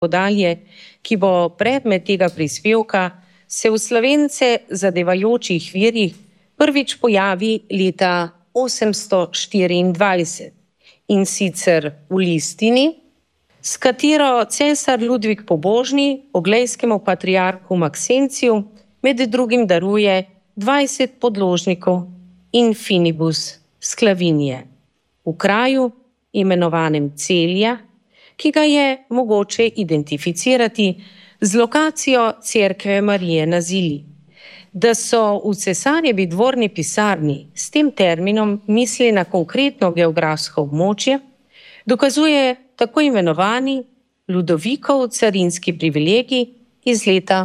dalje, ki bo predmet tega prispevka, se v Slovence zadevajočih virih prvič pojavi leta 824 in sicer v listini, s katero cesar Ludvik Pobožni oglejskemu patriarhu Maksenciju med drugim daruje 20 podložnikov infinibus Sclavinije v kraju imenovanem Celja, ki ga je mogoče identificirati z lokacijo cerkve Marije na Zili. Da so v cesarjevi dvorni pisarni s tem terminom mislili na konkretno geografsko območje, dokazuje tako imenovani Ludovikov carinski privilegij iz leta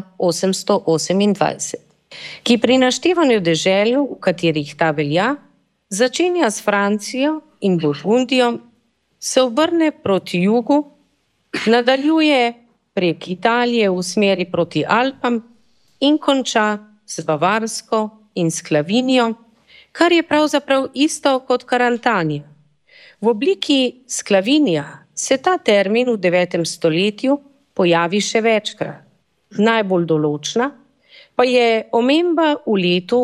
828, ki pri naštevanju dežel, v katerih ta velja, začenja s Francijo in Burgundijo, se obrne proti jugu, nadaljuje prek Italije v smeri proti Alpam in konča z Bavarsko in Sklavinijo, kar je pravzaprav isto kot Karantanija. V obliki Sclavinija se ta termin v 9. stoletju pojavi še večkrat. Najbolj določna pa je omemba v letu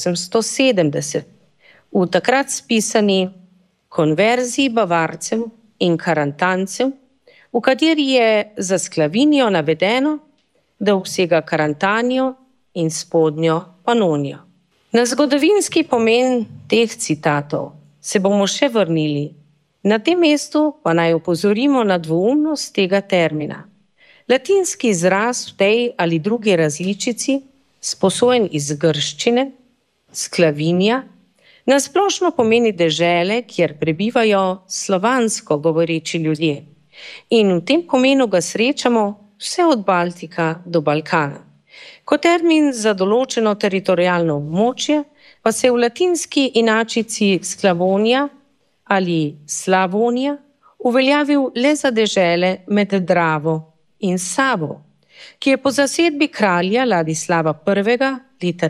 870, v takrat spisani konverziji Bavarcev in Karantancev, v kateri je za Sklavinijo navedeno, da obsega Karantanijo in spodnjo Panonijo. Na zgodovinski pomen teh citatov se bomo še vrnili. Na tem mestu pa naj opozorimo na dvoumnost tega termina. Latinski izraz v tej ali drugi različici, sposojen iz grščine, Sclavinia, na splošno pomeni dežele, kjer prebivajo slovansko govoreči ljudje. In v tem pomenu ga srečamo vse od Baltika do Balkana. Kot termin za določeno teritorialno območje pa se v latinski inačici Sclavonia ali Slavonija uveljavil le za dežele med Dravo in Savo, ki je po zasedbi kralja Ladislava I. leta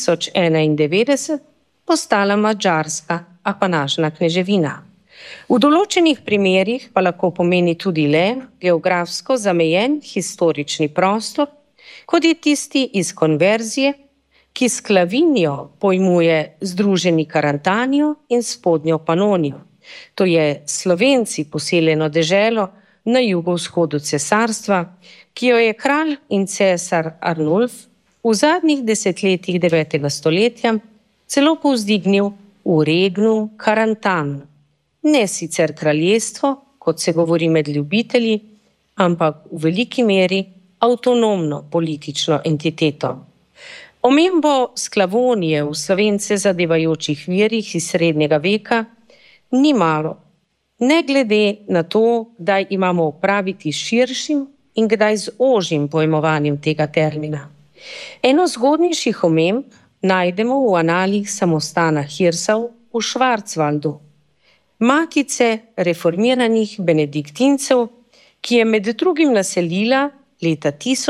1091 postala madžarska apanažna kneževina. V določenih primerih pa lahko pomeni tudi le geografsko zamejen historični prostor, kot je tisti iz konverzije, ki Sklavinijo pojmuje združeni Karantanijo in spodnjo Panonijo. To je Slovenci poseljeno deželo na jugovzhodu cesarstva, ki jo je kralj in cesar Arnulf v zadnjih desetletjih 9. stoletja celo povzdignil v regnu Karantan. Ne sicer kraljestvo, kot se govori med ljubitelji, ampak v veliki meri avtonomno politično entiteto. Omembo Sklavonije v Slovence zadevajočih virih iz srednjega veka ni malo, ne glede na to, kdaj imamo opraviti s širšim in kdaj z ožjim pojmovanjem tega termina. Eno zgodnejših omemb najdemo v analih samostana Hirsau v Švarcvaldu, matice reformiranih benediktincev, ki je med drugim naselila leta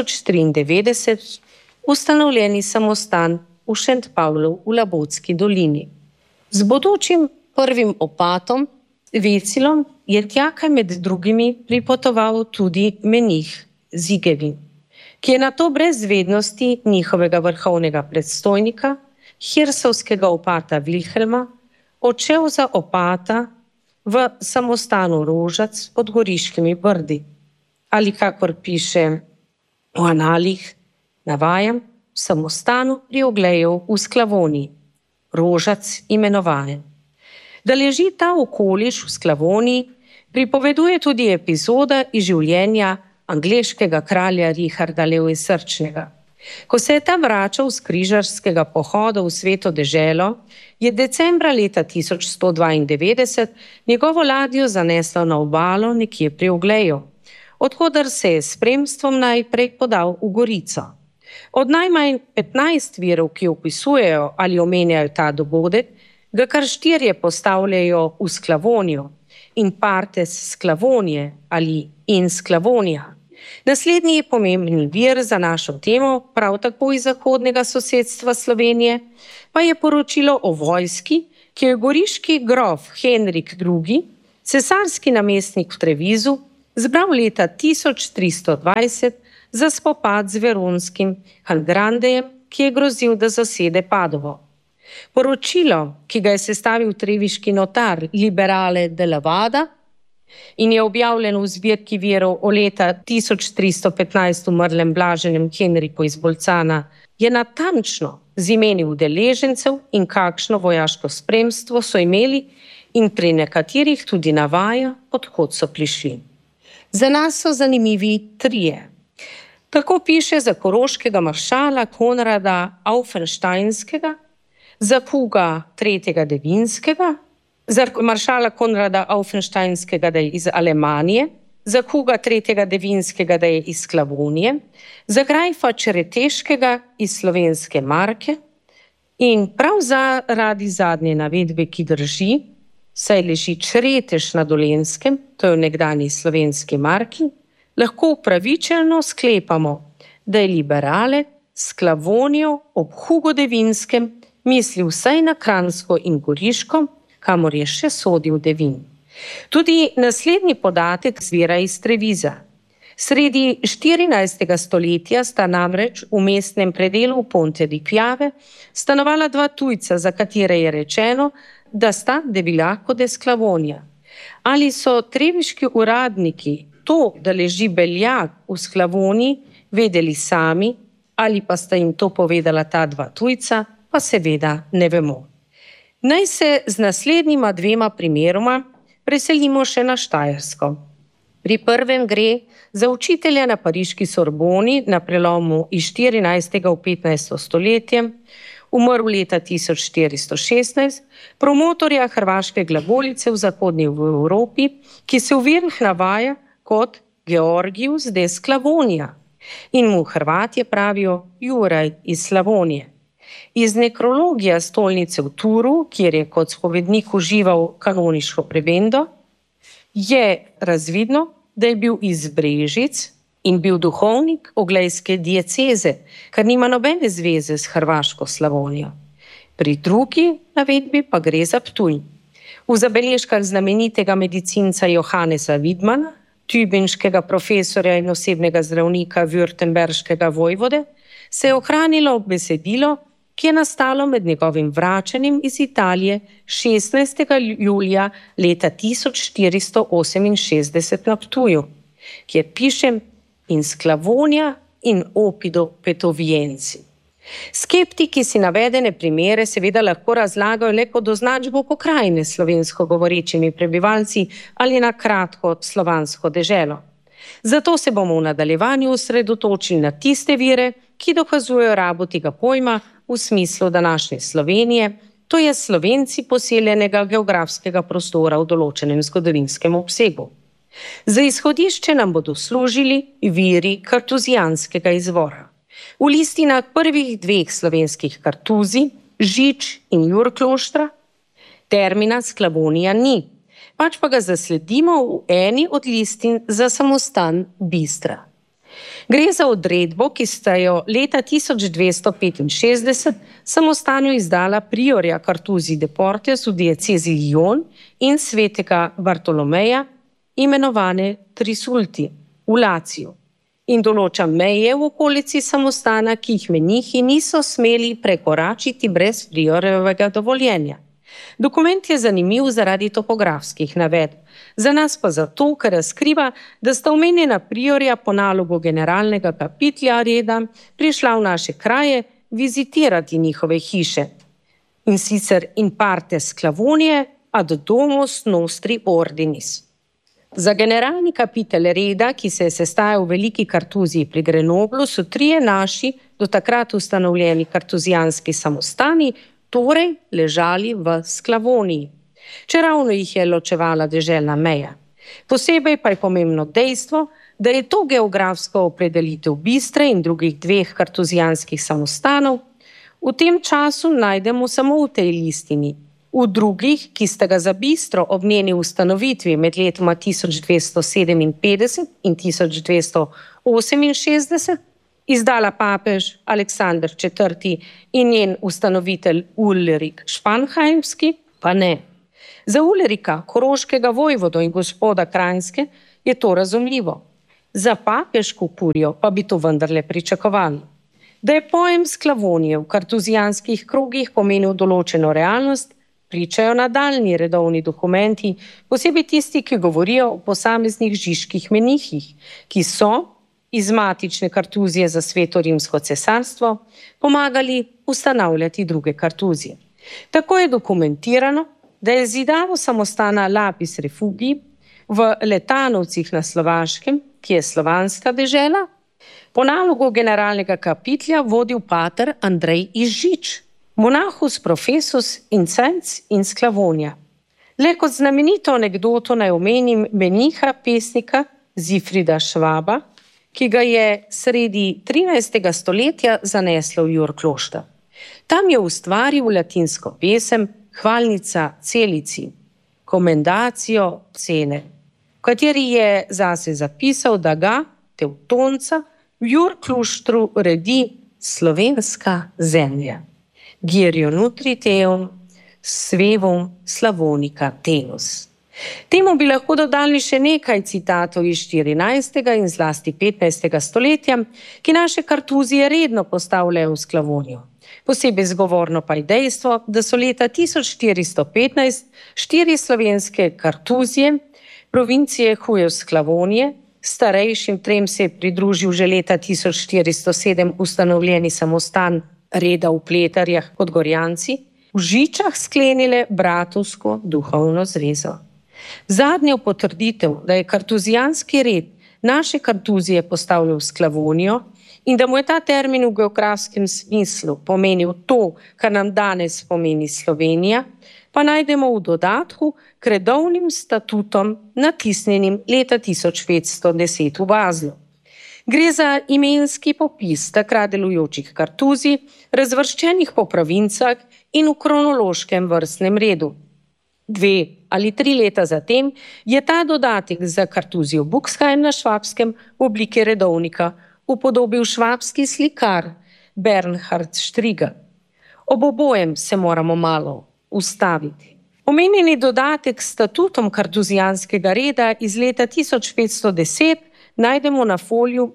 1093 ustanovljeni samostan v Šentpavlu v Labotski dolini. Z bodočim prvim opatom, Vecilom, je tja med drugimi pripotoval tudi menih Zigevin, ki je nato brez vednosti njihovega vrhovnega predstojnika, hirsovskega opata Vilhelma, odšel za opata v samostanu Rožac pod Goriškimi brdi. Ali kakor piše v analih, navajam, v samostanu pri Ogleju v Sklavoniji, Rožac imenovan. Da leži ta okoliš v Sklavoniji, pripoveduje tudi epizoda iz življenja angleškega kralja Richarda Levjesrčnega. Ko se je ta vračal z križarskega pohoda v Sveto deželo, je decembra leta 1192 njegovo ladjo zaneslo na obalo nekje pri Ogleju, odkoder se je s spremstvom najprej podal v Gorico. Od najmanj 15 virov, ki opisujejo ali omenjajo ta dogodek, ga kar 4 postavljajo v Sklavonijo in partes Sklavonije ali in Sklavonija. Naslednji pomembni vir za našo temo, prav tako iz zahodnega sosedstva Slovenije, pa je poročilo o vojski, ki je goriški grof Henrik II., cesarski namestnik v Trevizu, zbral leta 1320 za spopad z veronskim Hangrandejem, ki je grozil, da zasede Padovo. Poročilo, ki ga je sestavil treviški notar Liberale de la Vada in je objavljeno v zbirki virov o leta 1315 umrlem blaženem Henriku iz Bolcana, je natančno z imeni udeležencev in kakšno vojaško spremstvo so imeli in pri nekaterih tudi navaja, odkod so prišli. Za nas so zanimivi trije. Tako piše za koroškega maršala Konrada Aufensteinskega, za Huga III. Devinskega, za maršala Konrada Aufensteinskega, da je iz Alemanije, za Huga III. Devinskega, da je iz Sklavonije, za Grajfa Čereteškega iz Slovenske Marke in prav zaradi zadnje navedbe, ki drži, saj leži Čretež na Dolenjskem, to je v nekdanji Slovenski Marki, lahko upravičeno sklepamo, da je Liberale s Sklavonijo ob Hugo Devinskem mislil vsaj na Kranjsko in Goriško, kamor je še sodil Devin. Tudi naslednji podatek izvira iz Treviza. Sredi 14. stoletja sta namreč v mestnem predelu Ponte di Piave stanovala dva tujca, za katere je rečeno, da sta de Villaco de Sklavonija. Ali so treviški uradniki to, da leži beljak v Sklavoniji, vedeli sami, ali pa sta jim to povedala ta dva tujca, pa seveda ne vemo. Naj se z naslednjima dvema primeroma preselimo še na Štajersko. Pri prvem gre za učitelja na pariški Sorboni na prelomu iz 14. v 15. stoletje, umrl leta 1416, promotorja hrvaške glagolice v zahodni Evropi, ki se v virih navaja kot Georgius de Sklavonija in mu Hrvatje pravijo Juraj iz Slavonije. Iz nekrologija stolnice v Turu, kjer je kot spovednik užival kanoniško prebendo, je razvidno, da je bil iz Brežic in bil duhovnik oglejske dieceze, kar nima nobene zveze s hrvaško Slavonijo. Pri drugi navedbi pa gre za Ptuj. V zabeležkah znamenitega medicinca Johannesa Widmana, tübinškega profesorja in osebnega zdravnika württemberškega vojvode, se je ohranilo besedilo, ki je nastalo med njegovim vračanjem iz Italije 16. julija leta 1468 na Ptuju, kjer pišem in Sklavonija in Opido Petovienci. Skeptiki si navedene primere seveda lahko razlagajo le kot označbo pokrajine slovensko govorečimi prebivalci ali na kratko slovansko deželo. Zato se bomo v nadaljevanju osredotočili na tiste vire, ki dokazujejo rabo tega pojma v smislu današnje Slovenije, to je Slovenci poseljenega geografskega prostora v določenem zgodovinskem obsegu. Za izhodišče nam bodo služili viri kartuzijanskega izvora. V listinah prvih dveh slovenskih kartuzij, Žič in Jurkloštra, termina Sklavonija ni, pač pa ga zasledimo v eni od listin za samostan Bistra. Gre za odredbo, ki sta jo leta 1265 samostanju izdala priorja Kartuzij de Portes v diecezi Lyon in svetega Bartolomeja, imenovane Trisulti v Laciju, in določa meje v okolici samostana, ki jih menihi niso smeli prekoračiti brez priorjevega dovoljenja. Dokument je zanimiv zaradi topografskih navedb, za nas pa zato, ker razkriva, da sta omenjena priorja po nalogu generalnega kapitlja reda prišla v naše kraje vizitirati njihove hiše. In sicer in parte Sklavonije ad domus nostri ordinis. Za generalni kapitel reda, ki se je sestajal v veliki kartuziji pri Grenoblu, so trije naši, do takrat ustanovljeni kartuzijanski samostani, torej ležali v Sklavoniji, čeravno jih je ločevala deželna meja. Posebej pa je pomembno dejstvo, da je to geografska opredelitev Bistre in drugih dveh kartuzijanskih samostanov, v tem času najdemo samo v tej listini. V drugih, ki sta ga za Bistro ob njeni ustanovitvi med letoma 1257 in 1268 izdala papež Aleksander IV. In njen ustanovitelj Ulrik Španheimski, pa ne. Za Ulrika, koroškega vojvodo in gospoda Kranjske, je to razumljivo. Za papeško kurijo pa bi to vendarle pričakovali. Da je pojem Sklavonije v kartuzijanskih krogih pomenil določeno realnost, pričajo nadaljnji redovni dokumenti, posebej tisti, ki govorijo o posameznih žiških menihih, ki so iz matične kartuzije za Sveto rimsko cesarstvo pomagali ustanavljati druge kartuzije. Tako je dokumentirano, da je zidavo samostana Lapis Refugii v Letanovcih na Slovaškem, ki je slovanska dežela, po nalogu generalnega kapitlja vodil pater Andrej iz Žič, monahus profesus Incenc in Sklavonija. Le kot znamenito anekdoto naj omenim meniha pesnika Zifrida Švaba, ki ga je sredi 13. stoletja zaneslo v Jurklošter. Tam je ustvaril latinsko pesem Hvalnica celici, Commendatio cene, v kateri je zase zapisal, da ga, Tevtonca, v Jurkloštru redi slovenska zemlja. Gierio nutri teum, svevum slavonica tenus. Temu bi lahko dodali še nekaj citatov iz 14. in zlasti 15. stoletja, ki naše kartuzije redno postavljajo v Sklavonijo. Posebej zgovorno pa je dejstvo, da so leta 1415 4 slovenske kartuzije, provincije Hujev-Sklavonije, starejšim trem se je pridružil že leta 1407 ustanovljeni samostan reda v Pletarjah pod Gorjanci, v Žičah sklenile bratovsko duhovno zvezo. Zadnjo potrditev, da je kartuzijanski red naše kartuzije postavljal v Sklavonijo in da mu je ta termin v geografskem smislu pomenil to, kar nam danes pomeni Slovenija, pa najdemo v dodatku k redovnim statutom natisnjenim leta 1510 v Baslu. Gre za imenski popis takrat delujočih kartuzij, razvrščenih po provincah in v kronološkem vrstnem redu. 2 ali 3 leta zatem je ta dodatek za kartuzijo Buxheim na Švabskem v obliki redovnika upodobil švabski slikar Bernhard Striger. Ob obojem se moramo malo ustaviti. Omenjeni dodatek s statutom kartuzijanskega reda iz leta 1510 najdemo na foliju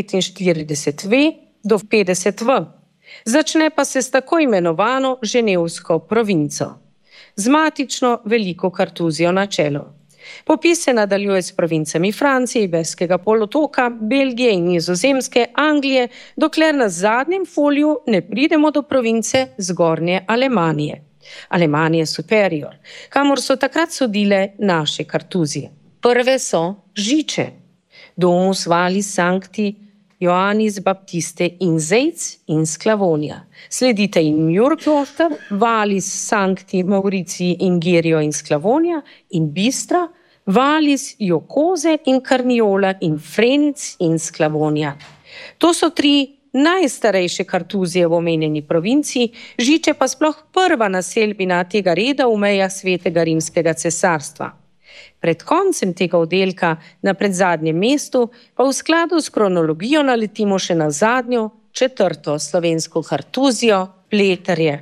49v do 50v. Začne pa se s tako imenovano ženevsko provinco, z matično veliko kartuzijo na čelu. Popis se nadaljuje s provincami Francije, Iberskega polotoka, Belgije in Nizozemske, Anglije, dokler na zadnjem foliju ne pridemo do province Zgornje Alemanije, Alemanije Superior, kamor so takrat sodile naše kartuzije. Prve so Žiče, Domus Valis Sancti Ioannis Baptiste in Zeitz in Sklavonija. Sledite jim Jurklošter, Valis Sancti Mauricii in Gierio in Sklavonija in Bistra, Valis Iokoze in Karniola in Frenic in Sklavonija. To so 3 najstarejše kartuzije v omenjeni provinciji, Žiče pa sploh prva naselbina tega reda v mejah Svetega rimskega cesarstva. Pred koncem tega oddelka na predzadnjem mestu pa v skladu s kronologijo naletimo še na zadnjo, 4. slovensko kartuzijo Pletarje.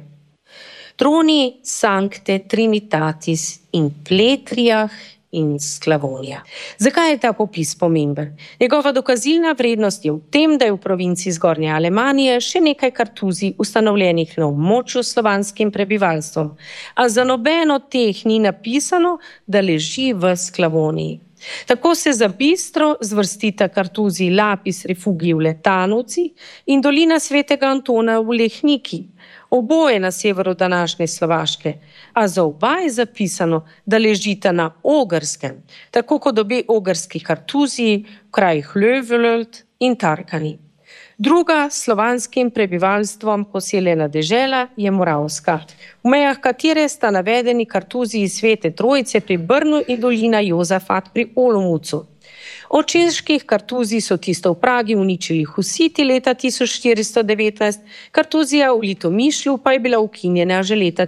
Troni Sancte Trinitatis in Pletriah in Sklavonija. Zakaj je ta popis pomemben? Njegova dokazilna vrednost je v tem, da je v provinci Zgornje Alemanije še nekaj kartuzij ustanovljenih na območju slovanskim prebivalstvom, a za nobeno teh ni napisano, da leži v Sklavoniji. Tako se za Bistro zvrstita kartuziji Lapis Refugii v Letanovcih in dolina Svetega Antona v Lehniki, oboje na severu današnje Slovaške, a za oba je zapisano, da ležita na Ogrskem, tako kot obe ogrski kartuziji v krajih Lövelöld in Tarkani. Druga slovanskim prebivalstvom poseljena dežela je Moravska, v mejah katere sta navedeni kartuziji Svete Trojice pri Brnu in dolina Jozafat pri Olomoucu. Od čeških kartuzij so tisto v Pragi uničili Husiti leta 1419, kartuzija v Litomišlju pa je bila ukinjena že leta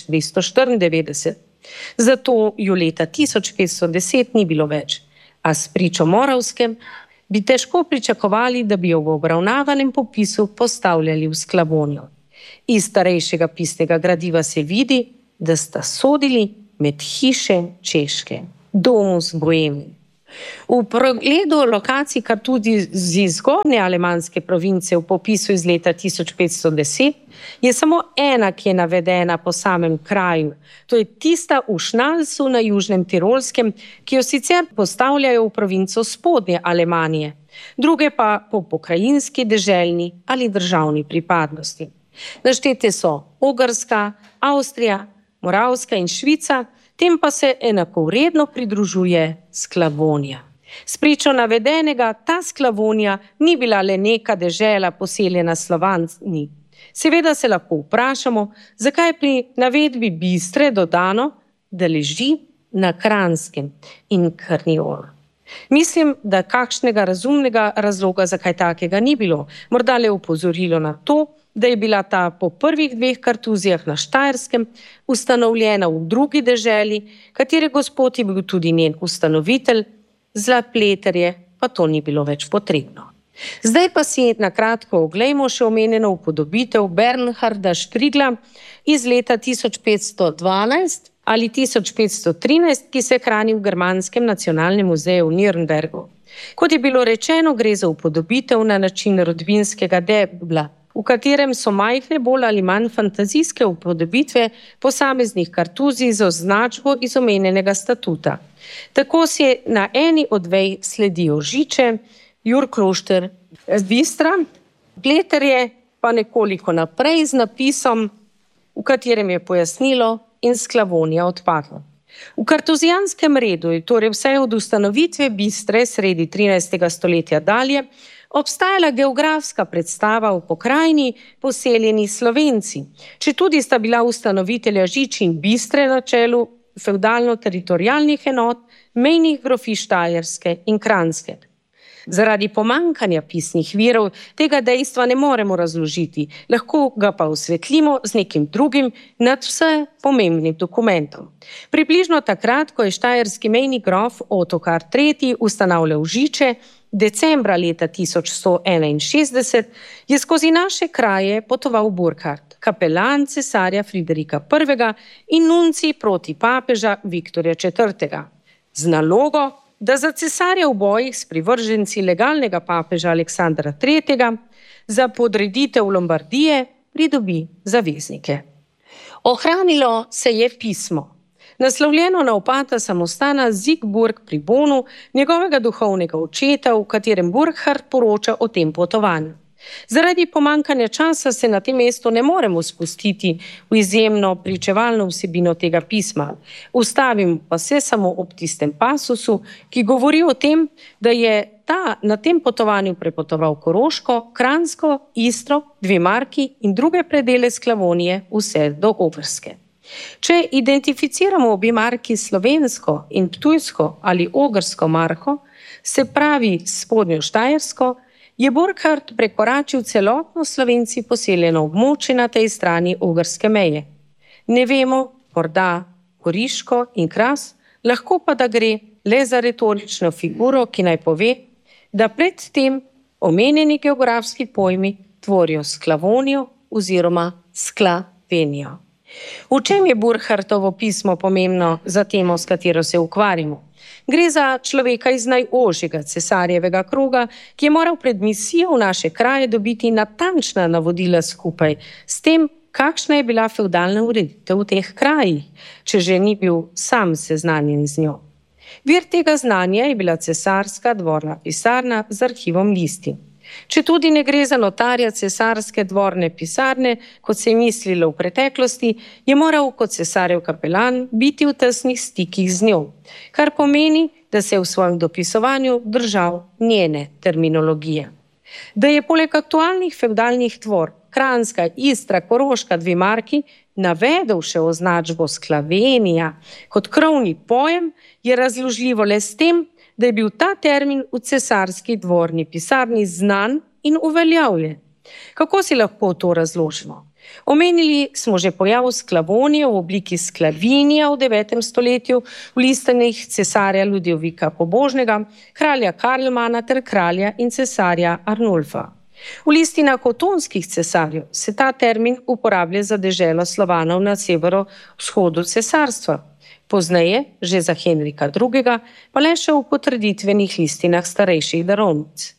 1294. Zato jo leta 1510 ni bilo več, a s pričo Moravskem bi težko pričakovali, da bi jo v obravnavanem popisu postavljali v Sklavonijo. Iz starejšega pisnega gradiva se vidi, da sta sodili med hiše Češke, Domus Boemi. V pregledu lokacij, kar tudi z zgornje alemanske province v popisu iz leta 1510, je samo ena, ki je navedena po samem kraju. To je tista v Šnalsu na Južnem Tirolskem, ki jo sicer postavljajo v provinco spodnje Alemanije, druge pa po pokrajinski, deželni ali državni pripadnosti. Naštete so Ogrska, Avstrija, Moravska in Švica, tem pa se enakovredno pridružuje Sklavonija. Spričo navedenega, ta Sklavonija ni bila le neka dežela poseljena Slovanci. Seveda se lahko vprašamo, zakaj pri navedbi Bistre dodano, da leži na Kranskem in Karniol. Mislim, da kakšnega razumnega razloga za kaj takega ni bilo, morda le opozorilo na to, da je bila ta po prvih 2 kartuzijah na Štajerskem ustanovljena v drugi deželi, katere gospod je bil tudi njen ustanovitelj, za Pleterje pa to ni bilo več potrebno. Zdaj pa si na kratko oglejmo še omenjeno upodobitev Bernharda Štrigla iz leta 1512 ali 1513, ki se hrani v Germanskem nacionalnem muzeju v Nürnbergu. Kot je bilo rečeno, gre za upodobitev na način rodbinskega debla, v katerem so majhne bolj ali manj fantazijske upodobitve posameznih kartuzij z označbo iz omenjenega statuta. Tako si na eni od vej sledijo Žiče, Jurklošter, Bistra, Pleterje pa nekoliko naprej z napisom, v katerem je pojasnilo in Sklavonija odpadlo. V kartuzijanskem redu je torej vse od ustanovitve Bistre sredi 13. stoletja dalje obstajala geografska predstava v pokrajini poseljeni Slovenci, četudi sta bila ustanovitelja Žič in Bistre na čelu fevdalno-teritorialnih enot mejnih grofij Štajerske in Kranjske. Zaradi pomankanja pisnih virov tega dejstva ne moremo razložiti, lahko ga pa osvetlimo z nekim drugim nadvse pomembnim dokumentom. Približno takrat, ko je štajerski mejni grof Ottokar III. Ustanavljal Žiče, decembra leta 1161, je skozi naše kraje potoval Burkhard, kapelan cesarja Friderika I. in nuncij proti papeža Viktorja IV. Z nalogo, da za cesarja v bojih s privrženci legalnega papeža Aleksandra III. Za podreditev Lombardije pridobi zaveznike. Ohranilo se je pismo, naslovljeno na opata samostana Zigburg pri Bonu, njegovega duhovnega očeta, v katerem Burkhard poroča o tem potovanju. Zaradi pomankanja časa se na tem mestu ne moremo spustiti v izjemno pričevalno vsebino tega pisma. Ustavim pa se samo ob tistem pasusu, ki govori o tem, da je ta na tem potovanju prepotoval Koroško, Kranjsko, Istro, 2 marki in druge predele Sklavonije vse do Ogrske. Če identificiramo obe marki slovensko in ptujsko ali ogrsko marko, se pravi spodnjo Štajersko, je Burkhard prekoračil celotno Slovenci poseljeno območje na tej strani ogrske meje. Ne vemo, morda Goriško in Kras, lahko pa da gre le za retorično figuro, ki naj pove, da pred tem omenjeni geografski pojmi tvorijo Sklavonijo oziroma Sklavenijo. V čem je Burkhardovo pismo pomembno za temo, s katero se ukvarjamo? Gre za človeka iz najožjega cesarjevega kroga, ki je moral pred misijo v naše kraje dobiti natančna navodila skupaj s tem, kakšna je bila fevdalna ureditev v teh krajih, če že ni bil sam seznanjen z njo. Vir tega znanja je bila cesarska dvorna pisarna z arhivom listin. Če tudi ne gre za notarja cesarske dvorne pisarne, kot se je mislilo v preteklosti, je moral kot cesarjev kapelan biti v tesnih stikih z njo, kar pomeni, da se je v svojem dopisovanju držal njene terminologije. Da je poleg aktualnih fevdalnih tvor Kranjska, Istra, Koroška, 2 marki navedel še označbo Sklavenija kot krovni pojem, je razložljivo le s tem, da je bil ta termin v cesarski dvorni pisarni znan in uveljavljen. Kako si lahko to razložimo? Omenili smo že pojav Sklavonije v obliki Sklavinija v 9. stoletju v listinih cesarja Ludovika Pobožnega, kralja Karlmana ter kralja in cesarja Arnulfa. V listinah otonskih cesarjev se ta termin uporablja za deželo Slovanov na severovzhodu cesarstva. Pozneje, že za Henrika II., pa le še v potrditvenih listinah starejših darovnic.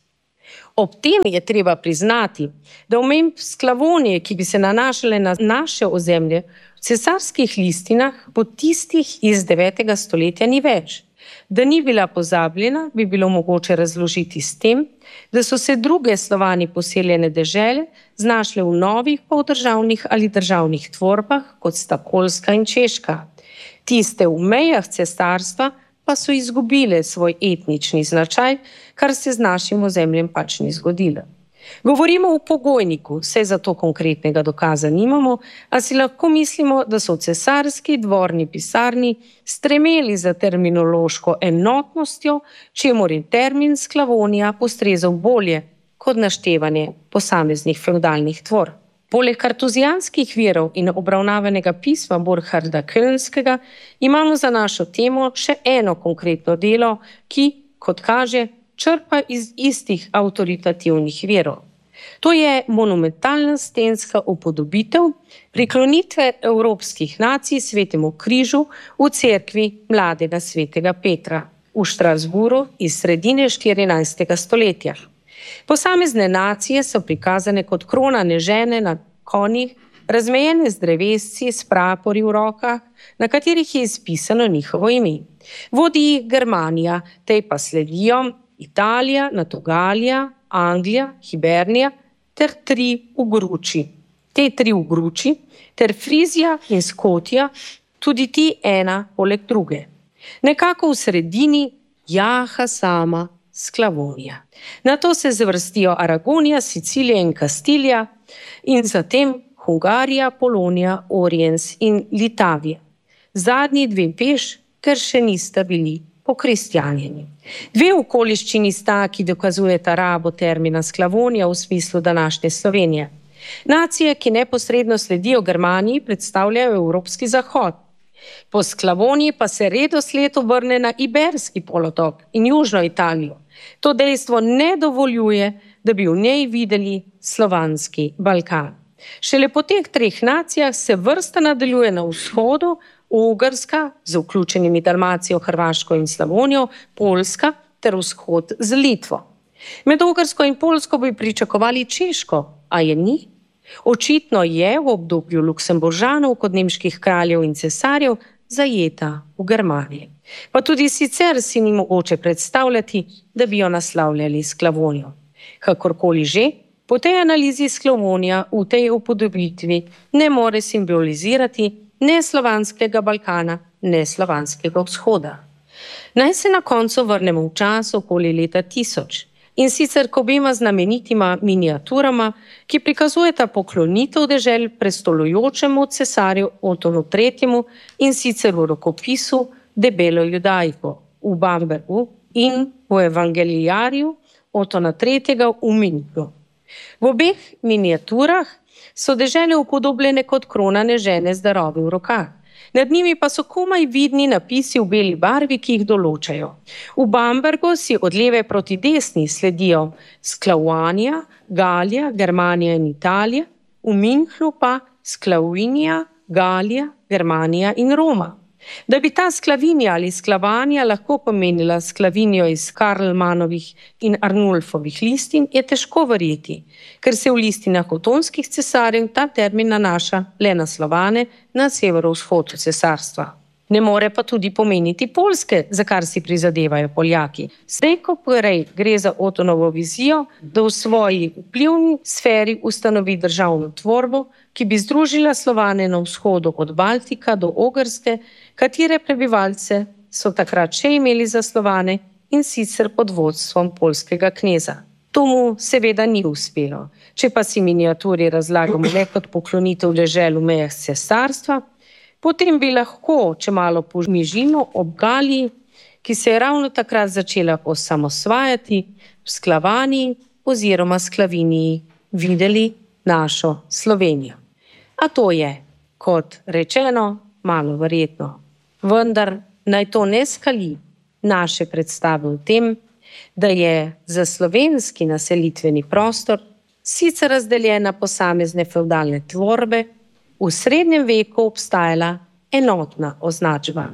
Ob tem je treba priznati, da omemb Sklavonije, ki bi se nanašale na naše ozemlje, v cesarskih listinah po tistih iz 9. stoletja ni več. Da ni bila pozabljena, bi bilo mogoče razložiti s tem, da so se druge Slovani poseljene dežele znašle v novih poldržavnih ali državnih tvorbah, kot sta Poljska in Češka. Tiste v mejah cesarstva pa so izgubile svoj etnični značaj, kar se z našim ozemljem pač ni zgodilo. Govorimo o pogojniku, saj za to konkretnega dokaza nimamo, a si lahko mislimo, da so v cesarski dvorni pisarni stremeli za terminološko enotnostjo, čemur je termin Sklavonija postrezal bolje kot naštevanje posameznih fevdalnih tvorb. Poleg kartuzijanskih virov in obravnavanega pisma Burharda Kölnskega imamo za našo temo še eno konkretno delo, ki, kot kaže, črpa iz istih avtoritativnih virov. To je monumentalna stenska upodobitev priklonitve evropskih nacij Svetemu križu v cerkvi mladega svetega Petra v Štrasburu iz sredine 14. stoletja. Posamezne nacije so prikazane kot kronane žene na konjih, razmejene z drevesci, s prapori v rokah, na katerih je izpisano njihovo ime. Vodi jih Germanija, tej pa sledijo Italija, nato Galija, Anglija, Hibernija ter 3 v Gruči. Te 3 v Gruči ter Frizija in Skotija, tudi ti ena poleg druge. Nekako v sredini jaha sama Sklavonija. Nato se zavrstijo Aragonija, Sicilija in Kastilija in zatem Hungarija, Polonija, Oriens in Litavija. Zadnji 2 peš, ker še nista bili pokristjanjeni. 2 okoliščini sta, ki dokazujeta rabo termina Sklavonija v smislu današnje Slovenije. Nacije, ki neposredno sledijo Germaniji, predstavljajo evropski zahod. Po Sklavoniji pa se redosled obrne na Iberski polotok in južno Italijo. To dejstvo ne dovoljuje, da bi v njej videli slovanski Balkan. Šele po teh 3 nacijah se vrsta nadaljuje na vzhodu, Ugrska z vključenimi Dalmacijo, Hrvaško in Slavonijo, Poljska ter vzhod z Litvo. Med Ugrsko in Poljsko bi pričakovali Češko, a je ni. Očitno je v obdobju Luksemburžanov kot nemških kraljev in cesarjev zajeta v Germaniji. Pa tudi sicer si ni mogoče predstavljati, da bi jo naslavljali Sklavonijo. Kakorkoli že, po tej analizi Sklavonija v tej upodobitvi ne more simbolizirati ne slovanskega Balkana, ne slovanskega vzhoda. Naj se na koncu vrnemo v čas okoli leta 1000 in sicer k obema znamenitima miniaturama, ki prikazujeta poklonitev dežel prestolujočemu cesarju Otonu III. In sicer v rokopisu Debelo Judaico v Bambergu in v Evangeliariju Otona III. V Münchnu. V obeh miniaturah so dežele upodobljene kot kronane žene z darovi v rokah. Nad njimi pa so komaj vidni napisi v beli barvi, ki jih določajo. V Bambergu si od leve proti desni sledijo Sklavonija, Galija, Germanija in Italija, v Münchnu pa Sklavonija, Galija, Germanija in Roma. Da bi ta Sklavinija ali Sklavanja lahko pomenila Sklavinijo iz Karlmanovih in Arnulfovih listin, je težko verjeti, ker se v listinah otonskih cesarjev ta termin nanaša le na Slovane na severovzhodu cesarstva. Ne more pa tudi pomeniti Poljske, za kar si prizadevajo Poljaki. Slej ko prej gre za Otonovo vizijo, da v svoji vplivni sferi ustanovi državno tvorbo, ki bi združila Slovane na vzhodu od Baltika do Ogrske, katere prebivalce so takrat še imeli za Slovane in sicer pod vodstvom poljskega kneza. To mu seveda ni uspelo. Če pa si miniaturi razlagamo le kot poklonitev dežel v mejah cesarstva, potem bi lahko, če malo pomižimo, ob Galiji, ki se je ravno takrat začela osamosvajati, v Sklavaniji oziroma Sklaviniji videli našo Slovenijo. A to je, kot rečeno, malo verjetno. Vendar naj to ne skali naše predstave o tem, da je za slovenski naselitveni prostor sicer razdeljen na posamezne fevdalne tvorbe, v srednjem veku obstajala enotna označba.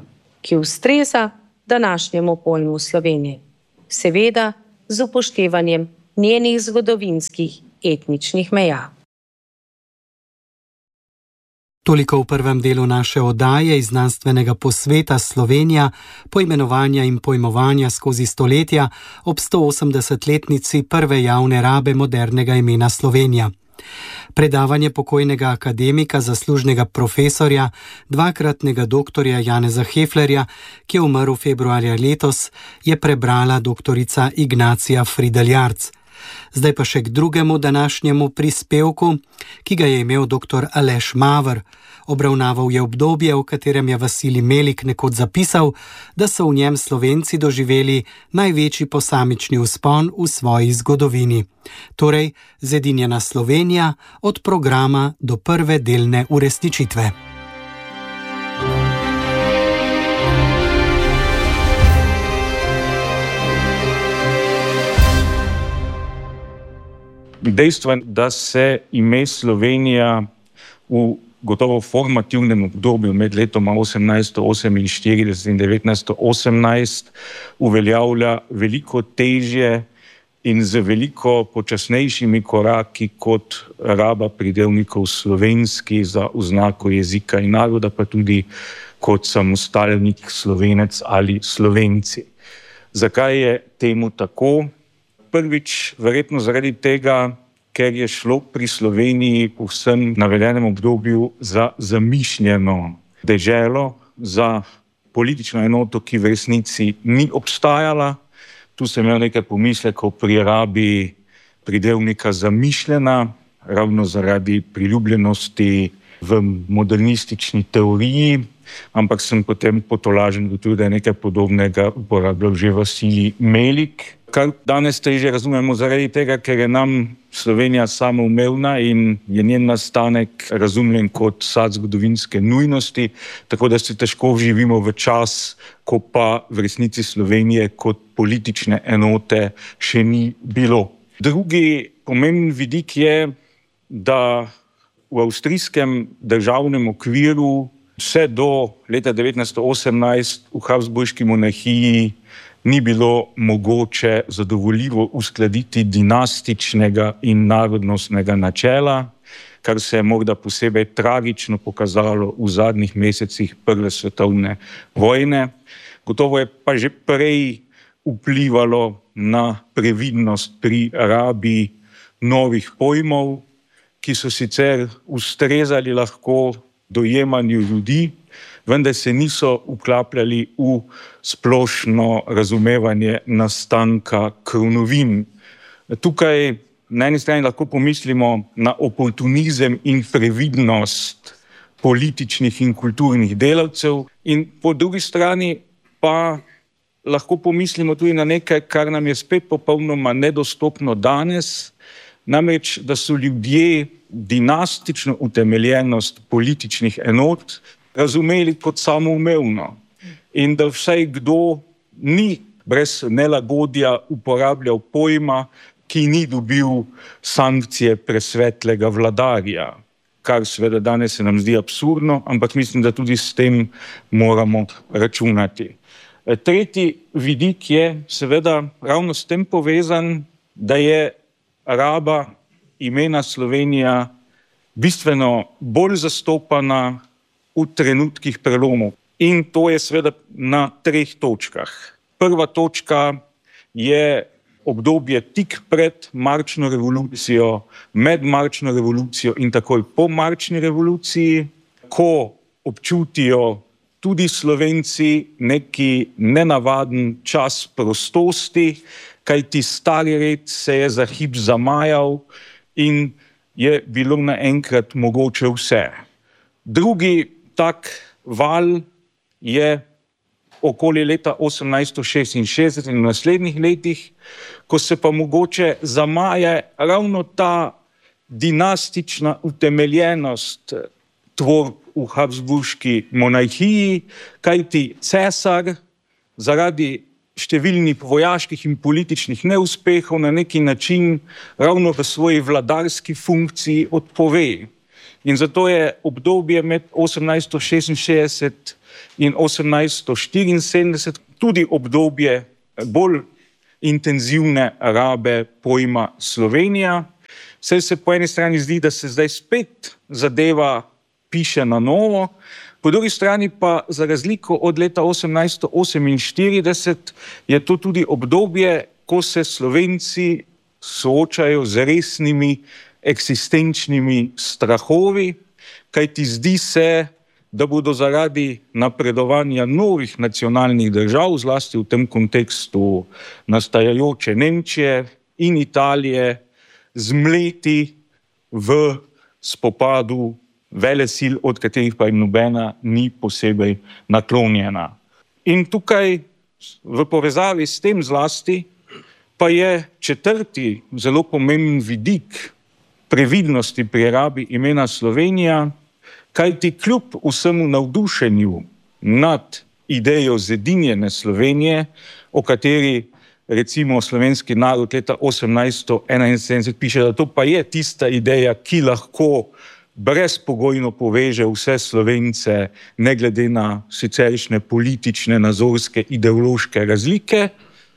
ki ustreza današnjemu pojmu Slovenije, seveda z upoštevanjem njenih zgodovinskih etničnih meja. Toliko v prvem delu naše oddaje iz znanstvenega posveta Slovenija, poimenovanja in pojmovanja skozi stoletja ob 180-letnici prve javne rabe modernega imena Slovenija. Predavanje pokojnega akademika, zaslužnega profesorja, dvakratnega doktorja Janeza Heflerja, ki je umrl februarja letos, je prebrala doktorica Ignacija Frideljarc. Zdaj pa še k drugemu današnjemu prispevku, ki ga je imel dr. Aleš Maver. Obravnaval je obdobje, v katerem je Vasilij Melik nekoč zapisal, da so v njem Slovenci doživeli največji posamični vzpon v svoji zgodovini. Torej, zedinjena Slovenija od programa do prve delne uresničitve. Dejstvo je, da se ime Slovenija v gotovo formativnem obdobju med letoma 1848 in 1918 uveljavlja veliko težje in z veliko počasnejšimi koraki kot raba pridevnikov slovenski za oznako jezika in naroda, pa tudi kot samostalnik Slovenec ali Slovenci. Zakaj je temu tako? Prvič, verjetno zaradi tega, ker je šlo pri Sloveniji v vsem navedenem obdobju za zamišljeno deželo, za politično enoto, ki v resnici ni obstajala. Tu sem imel nekaj pomislekov pri rabi pridevnika zamišljena, ravno zaradi priljubljenosti v modernistični teoriji, ampak sem potem potolažen tudi, da je nekaj podobnega uporabljal že Vasilij Melik, kar danes težje razumemo zaradi tega, ker je nam Slovenija samoumevna in je njen nastanek razumljen kot sad zgodovinske nujnosti, tako da se težko vživimo v čas, ko pa v resnici Slovenije kot politične enote še ni bilo. Drugi pomemben vidik je, da v avstrijskem državnem okviru vse do leta 1918 v Habsburški monarhiji ni bilo mogoče zadovoljivo uskladiti dinastičnega in narodnostnega načela, kar se je morda posebej tragično pokazalo v zadnjih mesecih Prve svetovne vojne. Gotovo je pa že prej vplivalo na previdnost pri rabi novih pojmov, ki so sicer ustrezali lahko dojemanju ljudi, vendar se niso vklapljali v splošno razumevanje nastanka kronovin. Tukaj na eni strani lahko pomislimo na oportunizem in previdnost političnih in kulturnih delavcev in po drugi strani pa lahko pomislimo tudi na nekaj, kar nam je spet popolnoma nedostopno danes, namreč, da so ljudje dinastično utemeljenost političnih enot razumeli kot samoumevno in da vsaj kdo ni brez nelagodja uporabljal pojma, ki ni dobil sankcije presvetlega vladarja, kar seveda danes se nam zdi absurdno, ampak mislim, da tudi s tem moramo računati. Tretji vidik je seveda ravno s tem povezan, da je raba imena Slovenija bistveno bolj zastopana v trenutkih prelomov. In to je seveda na 3 točkah. Prva točka je obdobje tik pred marčno revolucijo, med marčno revolucijo in takoj po marčni revoluciji, ko občutijo tudi Slovenci neki nenavaden čas prostosti, kajti stari red se je za hip zamajal in je bilo naenkrat mogoče vse. Drugi tak val je okoli leta 1866 in v naslednjih letih, ko se pa mogoče zamaje ravno ta dinastična utemeljenost tvorb v Habsburški monarhiji, kajti cesar zaradi številnih vojaških in političnih neuspehov na neki način ravno v svoji vladarski funkciji odpove. In zato je obdobje med 1866 in 1874 tudi obdobje bolj intenzivne rabe pojma Slovenija. Saj se po eni strani zdi, da se zdaj spet zadeva piše na novo, po drugi strani pa za razliko od leta 1848 je to tudi obdobje, ko se Slovenci soočajo z resnimi eksistenčnimi strahovi, kajti zdi se, da bodo zaradi napredovanja novih nacionalnih držav, zlasti v tem kontekstu nastajajoče Nemčije in Italije, zmleti v spopadu velesil, od katerih pa jim nobena ni posebej naklonjena. In tukaj v povezavi s tem zlasti pa je četrti zelo pomemben vidik previdnosti pri rabi imena Slovenija, kajti kljub vsemu navdušenju nad idejo zedinjene Slovenije, o kateri recimo slovenski narod leta 1871 piše, da to pa je tista ideja, ki lahko brezpogojno poveže vse Slovence, ne glede na siceršnje politične, nazorske, ideološke razlike.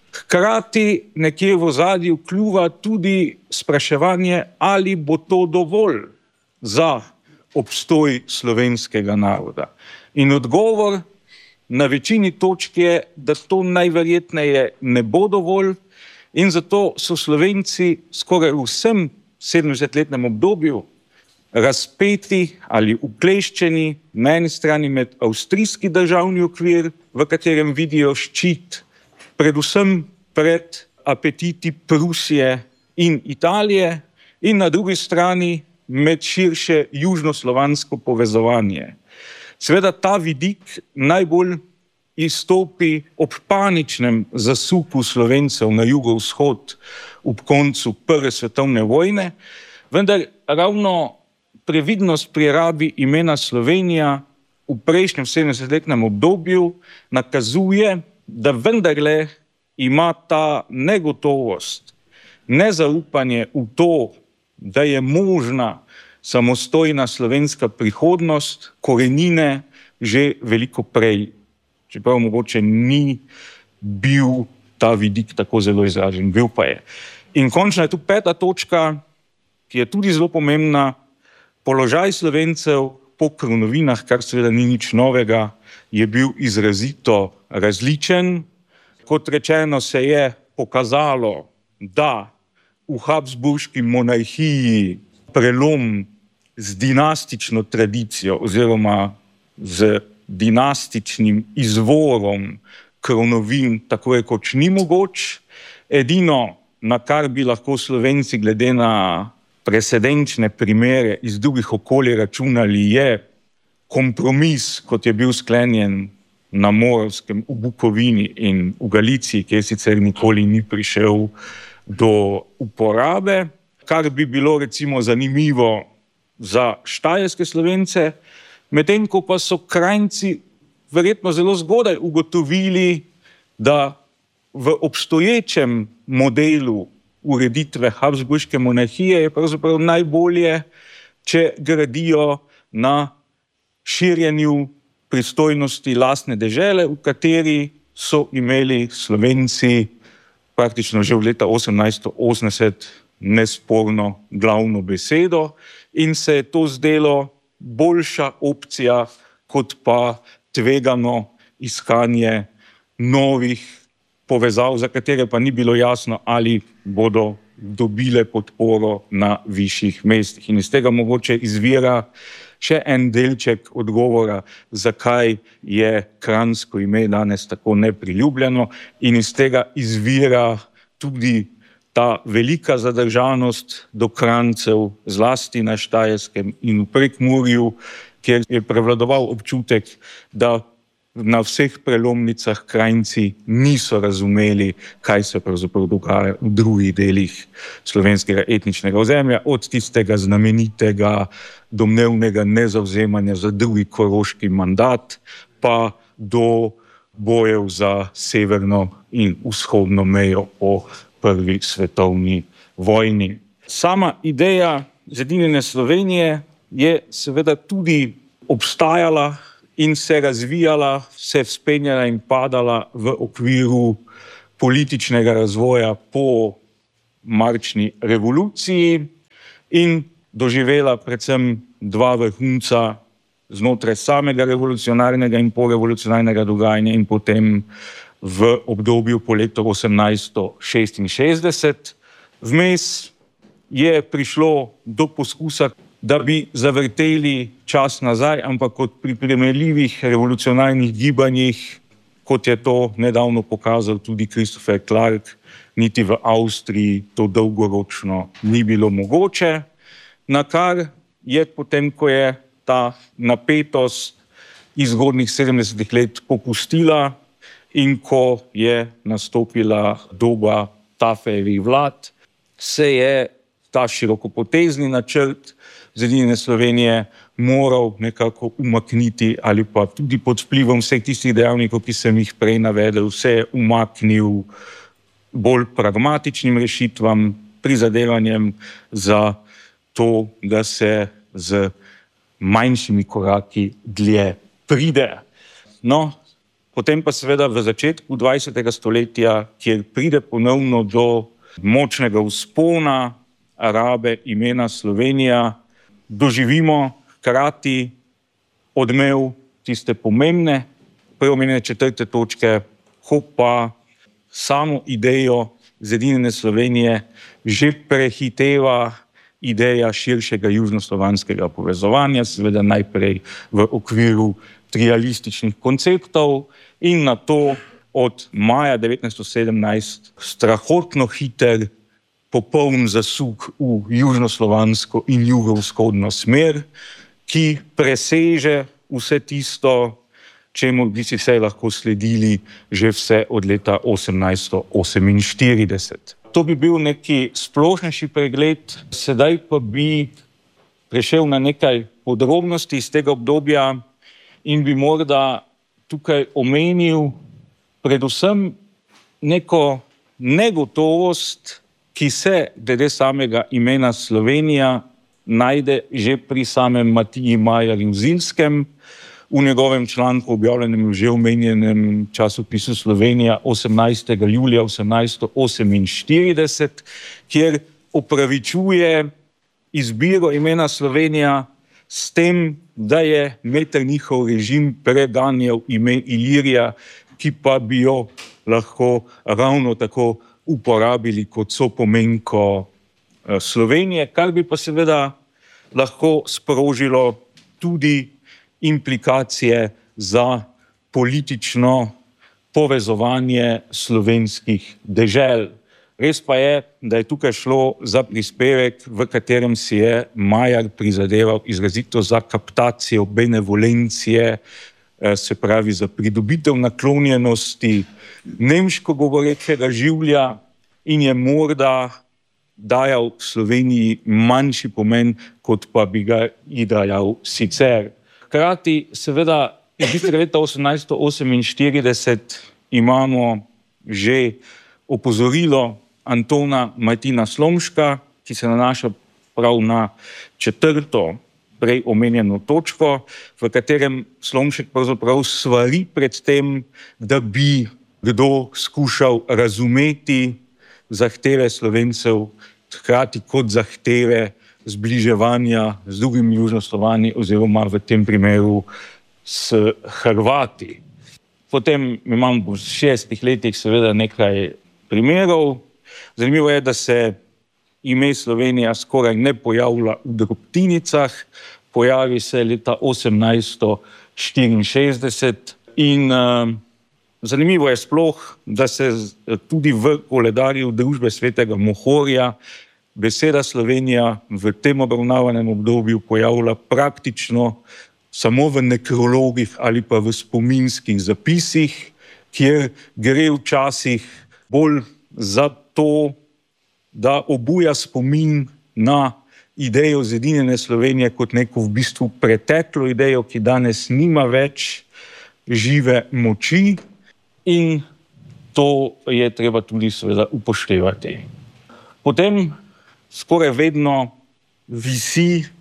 Hkrati nekje v ozadju kljuva tudi spraševanje, ali bo to dovolj za obstoj slovenskega naroda. In odgovor na večini točk je, da to najverjetneje ne bo dovolj, in zato so Slovenci skoraj v vsem 70-letnem obdobju razpeti ali ukleščeni na eni strani med avstrijski državni okvir, v katerem vidijo ščit predvsem pred apetiti Prusije in Italije, in na drugi strani med širše južnoslovansko povezovanje. Seveda ta vidik najbolj izstopi ob paničnem zasuku Slovencev na jugovzhod ob koncu Prve svetovne vojne, vendar ravno previdnost pri rabi imena Slovenija v prejšnjem 70-letnem obdobju nakazuje, da vendarle ima ta negotovost, nezaupanje v to, da je možna samostojna slovenska prihodnost, korenine že veliko prej, čeprav mogoče ni bil ta vidik tako zelo izražen, bil pa je. In končno je tu peta točka, ki je tudi zelo pomembna, položaj Slovencev po kronovinah, kar seveda ni nič novega, je bil izrazito različen. Kot rečeno, se je pokazalo, da v Habsburški monarhiji prelom z dinastično tradicijo oziroma z dinastičnim izvorom kronovin tako rekoč ni mogoč. Edino, na kar bi lahko Slovenci glede na precedenčne primere iz drugih okolij računali, je kompromis, kot je bil sklenjen na Moravskem, v Bukovini in v Galiciji, kjer sicer nikoli ni prišel do uporabe, kar bi bilo recimo zanimivo za štajerske Slovence, medtem ko pa so Krajnci verjetno zelo zgodaj ugotovili, da v obstoječem modelu ureditve Habsburške monarhije je pravzaprav najbolje, če gradijo na širjenju pristojnosti lastne dežele, v kateri so imeli Slovenci praktično že v leta 1880 nesporno glavno besedo, in se je to zdelo boljša opcija kot pa tvegano iskanje novih povezav, za katere pa ni bilo jasno, ali bodo dobile podporo na višjih mestih. In iz tega mogoče izvira še en delček odgovora, zakaj je kranjsko ime danes tako nepriljubljeno, in iz tega izvira tudi ta velika zadržanost do Kranjcev, zlasti na Štajerskem in v Prekmurju, kjer je prevladoval občutek, da na vseh prelomnicah Krajnci niso razumeli, kaj se pravzaprav dogaja v drugih delih slovenskega etničnega ozemlja, od tistega znamenitega domnevnega nezavzemanja za drugi koroški mandat, pa do bojev za severno in vzhodno mejo po Prvi svetovni vojni. Sama ideja zedinjene Slovenije je seveda tudi obstajala in se razvijala, se vzpenjala in padala v okviru političnega razvoja po marčni revoluciji in doživela predvsem dva vrhunca znotraj samega revolucionarnega in porevolucionarnega dogajanja in potem v obdobju po letu 1866. Vmes je prišlo do poskusa, da bi zavrteli čas nazaj, ampak kot pri primerljivih revolucionarnih gibanjih, kot je to nedavno pokazal tudi Christopher Clark, niti v Avstriji to dolgoročno ni bilo mogoče, na kar je potem, ko je ta napetost iz zgodnjih 70. let popustila in ko je nastopila doba Taferjevih vlad, se je ta širokopotezni načrt Zedinjene Slovenije moral nekako umakniti ali pa tudi pod vplivom vseh tistih dejavnikov, ki sem jih prej navedel, se je umaknil bolj pragmatičnim rešitvam, prizadevanjem za to, da se z manjšimi koraki dlje pride. No, potem pa seveda v začetku 20. stoletja, kjer pride ponovno do močnega vzpona rabe imena Slovenija, doživimo hkrati odmev tiste pomembne, prej omenjene 4. točke, ko pa samo idejo Zedinjene Slovenije že prehiteva ideja širšega južnoslovanskega povezovanja, seveda najprej v okviru trialističnih konceptov in nato od maja 1917 strahotno hiter popoln zasuk v južnoslovansko in jugovzhodno smer, ki preseže vse tisto, čemu bi si se lahko sledili že vse od leta 1848. To bi bil neki splošnejši pregled, sedaj pa bi prešel na nekaj podrobnosti iz tega obdobja in bi morda tukaj omenil predvsem neko negotovost, ki se glede samega imena Slovenija najde že pri samem Matiji Majerju Zilskem, v njegovem članku objavljenem v že omenjenem časopisu Slovenija 18. julija 1848, kjer opravičuje izbiro imena Slovenija s tem, da je Metternichov režim preganjal ime Ilirija, ki pa bi jo lahko ravno tako uporabili kot sopomenko Slovenije, kar bi pa seveda lahko sprožilo tudi implikacije za politično povezovanje slovenskih dežel. Res pa je, da je tukaj šlo za prispevek, v katerem si je Majer prizadeval izrazito za kaptacijo benevolencije, se pravi za pridobitev naklonjenosti nemško govorečega življa in je morda dajal Sloveniji manjši pomen, kot pa bi ga dajal sicer. Hkrati seveda že leta 1848 imamo že opozorilo Antona Martina Slomška, ki se nanaša prav na 4. prej omenjeno točko, v katerem Slomšek pravzaprav svari pred tem, da bi kdo skušal razumeti zahteve Slovencev hkrati kot zahteve zbliževanja z drugimi južnoslovanji oziroma v tem primeru s Hrvati. Potem imamo v 6 letih seveda nekaj primerov. Zanimivo je, da se ime Slovenija skoraj ne pojavlja v drobtinicah, pojavi se leta 1864 in zanimivo je sploh, da se tudi v koledarju družbe svetega Mohorja beseda Slovenija v tem obravnavanem obdobju pojavlja praktično samo v nekrologih ali pa v spominskih zapisih, kjer gre včasih bolj za to, da obuja spomin na idejo Zedinjene Slovenije kot neko v bistvu preteklo idejo, ki danes nima več žive moči in to je treba tudi seveda upoštevati. Potem skoraj vedno visi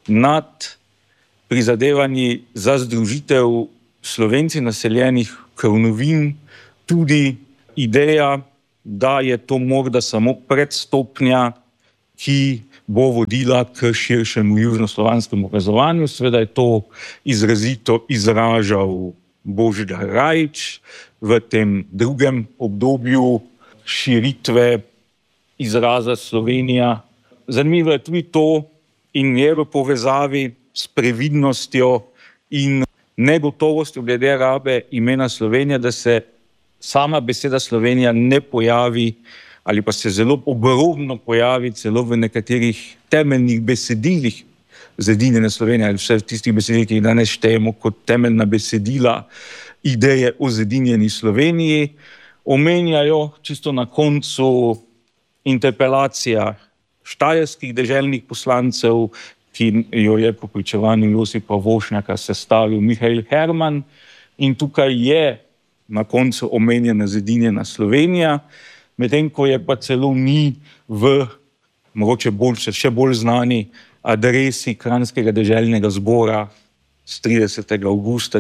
nad prizadevanji za združitev Slovenci naseljenih Kronovin tudi ideja, da je to morda samo predstopnja, ki bo vodila k širšemu južnoslovanskemu povezovanju. Seveda je to izrazito izražal Božidar Rajić v tem drugem obdobju širitve izraza Slovenija. Zanimivo je tudi to in je v povezavi s previdnostjo in negotovostjo glede rabe imena Slovenija, da se sama beseda Slovenija ne pojavi ali pa se zelo obrobno pojavi celo v nekaterih temeljnih besedilih zedinjene Slovenije ali vse v tistih besedilih, ki jih danes štejemo kot temeljna besedila ideje o zedinjeni Sloveniji. Omenjajo čisto na koncu interpelacija štajerskih deželnih poslancev, ki jo je po pričevanju Josipa Vošnjaka sestavil Mihael Herman, in tukaj je na koncu omenjena zedinjena Slovenija, medtem ko je pa celo ni v mogoče še bolj znani adresi Kranjskega deželnega zbora z 30. avgusta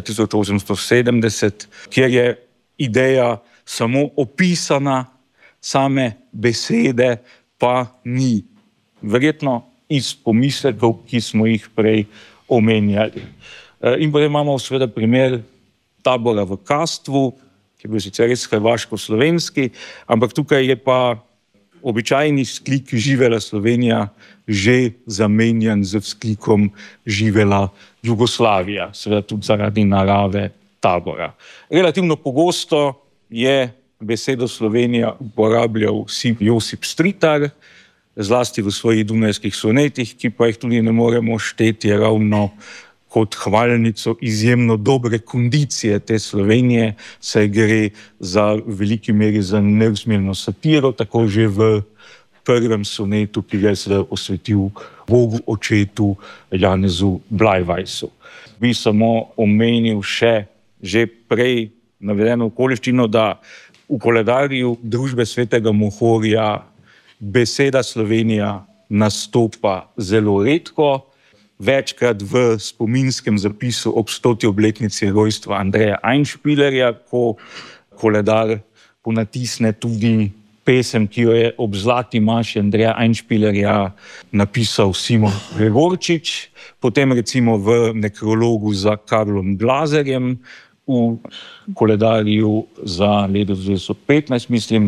1870, kjer je ideja samo opisana, same besede pa ni. Verjetno iz pomislekov, ki smo jih prej omenjali. In potem imamo seveda primer tabora v Kastvu, ki je bil sicer res hrvaško-slovenski, ampak tukaj je pa običajni vzklik Živela Slovenija že zamenjan z vzklikom Živela Jugoslavija, seveda tudi zaradi narave tabora. Relativno pogosto je besedo Slovenija uporabljal Josip Stritar, zlasti v svojih dunajskih sonetih, ki pa jih tudi ne moremo šteti ravno kot hvalnico izjemno dobre kondicije te Slovenije, saj gre v veliki meri za neusmiljeno satiro, tako že v prvem sonetu, ki ga je seveda posvetil Bogu očetu Janezu Blajvajsu. Bi samo omenil še že prej navedeno okoliščino, da v koledarju družbe svetega Mohorja beseda Slovenija nastopa zelo redko, večkrat v spominskem zapisu ob 100. obletnici rojstva Andreja Einspielerja, ko koledar ponatisne tudi pesem, ki jo je ob zlati maši Andreja Einspielerja napisal Simon Gregorčič, potem recimo v nekrologu za Karlom Glazerjem, v koledarju za leto 2015, mislim,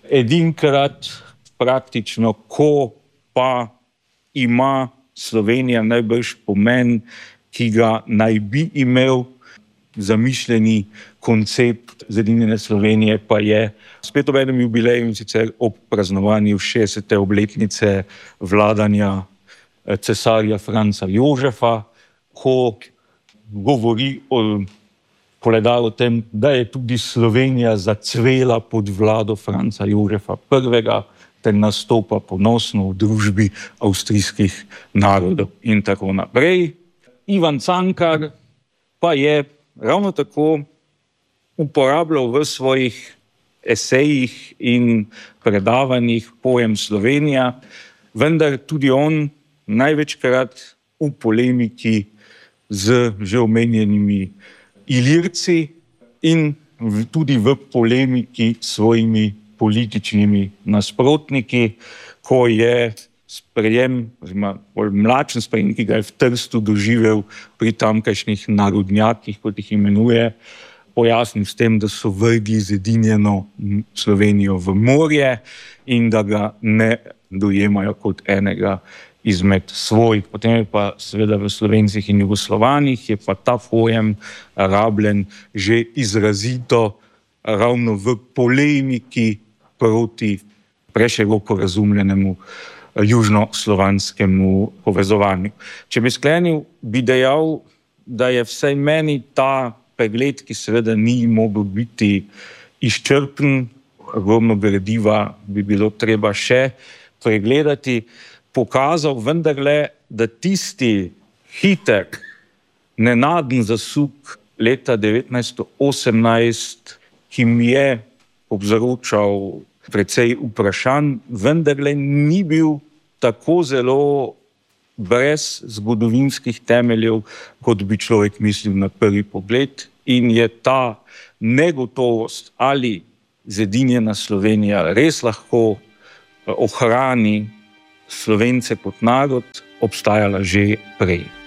edinkrat praktično, ko pa ima Slovenija najbrž pomen, ki ga naj bi imel zamišljeni koncept zedinjene Slovenije, pa je spet ob enem jubileju, in sicer ob praznovanju 60. obletnice vladanja cesarja Franca Jožefa, ko govori o koledar o tem, da je tudi Slovenija zacvela pod vlado Franca Jožefa I. ter nastopa ponosno v družbi avstrijskih narodov in tako naprej. Ivan Cankar pa je ravno tako uporabljal v svojih esejih in predavanjih pojem Slovenija, vendar tudi on največkrat v polemiki z že omenjenimi Ilirci in tudi v polemiki s svojimi političnimi nasprotniki, ko je sprejem, oziroma bolj mlačen sprejem, ki ga je v Trstu doživel pri tamkajšnjih narodnjakih, kot jih imenuje, pojasnil s tem, da so vrgli zedinjeno Slovenijo v morje in da ga ne dojemajo kot enega izmed svojih. Potem je pa seveda v Slovencih in Jugoslovanih je pa ta pojem rabljen že izrazito ravno v polemiki proti preširoko razumljenemu južnoslovanskemu povezovanju. Če bi sklenil, bi dejal, da je vsaj meni ta pregled, ki seveda ni mogel biti izčrpen, ogromno gradiva bi bilo treba še pregledati, pokazal vendarle, da tisti hiter, nenaden zasuk leta 1918, ki mi je povzročal precej vprašanj, vendarle ni bil tako zelo brez zgodovinskih temeljev, kot bi človek mislil na prvi pogled, in je ta negotovost, ali zedinjena Slovenija res lahko ohrani Slovence kot narod, obstajala že prej.